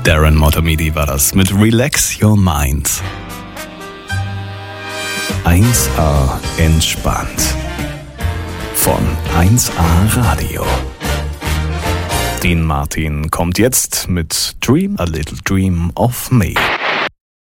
Darren Motomidi war das mit Relax Your Mind. 1A entspannt. Von 1A Radio. Dean Martin kommt jetzt mit Dream a Little Dream of Me.